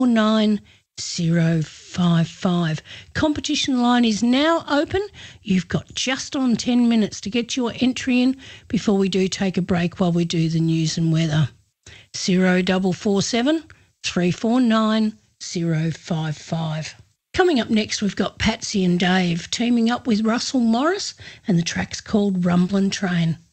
9055. Competition line is now open. You've got just on 10 minutes to get your entry in before we do take a break while we do the news and weather. 0447 349 055. Coming up next, we've got Patsy and Dave teaming up with Russell Morris, and the track's called Rumblin' Train.